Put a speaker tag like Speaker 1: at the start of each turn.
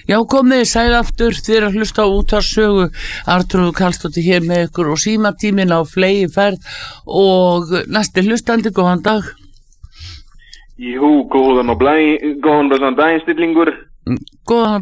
Speaker 1: Já, komið sæl aftur, þið að hlusta á Útvarpssögu. Arnþrúður Karlsdóttir hér með ykkur og símatíminn á fleygiferð og næsti hlustandi, góðan dag.
Speaker 2: Jú, góðan daginn, Stillingur.
Speaker 1: Góðan